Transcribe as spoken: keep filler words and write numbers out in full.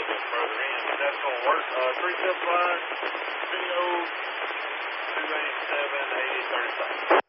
little bit further in, but that's going to work. Uh, three fifth line, video two eighty-seven, eighty, thirty-five.